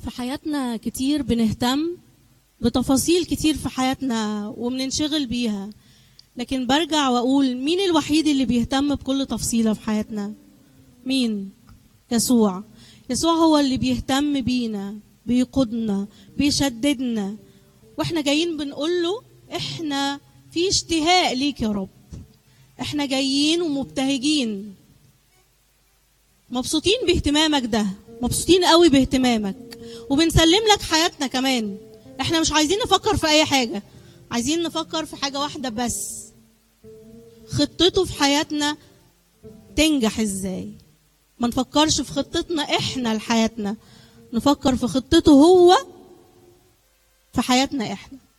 في حياتنا كتير بنهتم بتفاصيل كتير في حياتنا وبننشغل بيها، لكن برجع واقول مين الوحيد اللي بيهتم بكل تفصيلة في حياتنا؟ مين؟ يسوع. يسوع هو اللي بيهتم بينا، بيقودنا، بيشددنا، واحنا جايين بنقول له احنا في اشتهاء ليك يا رب، احنا جايين ومبتهجين مبسوطين باهتمامك ده، مبسوطين قوي باهتمامك، وبنسلم لك حياتنا كمان. احنا مش عايزين نفكر في اي حاجة، عايزين نفكر في حاجة واحدة بس، خطته في حياتنا تنجح ازاي. ما نفكرش في خطتنا احنا لحياتنا، نفكر في خطته هو في حياتنا احنا.